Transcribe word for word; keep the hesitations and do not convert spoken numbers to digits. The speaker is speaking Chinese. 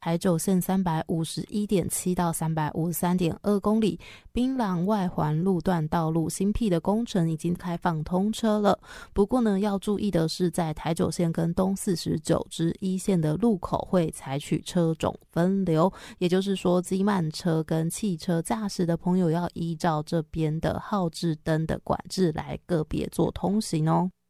台九线 三百五十一点七 到 三百五十三点二 公里，槟榔外环路段道路新辟的工程已经开放通车了。不过呢，要注意的是，在台九线跟东四十九支一线的路口会采取车种分流，也就是说，机慢车跟汽车驾驶的朋友要依照这边的号志灯的管制来个别做通行哦。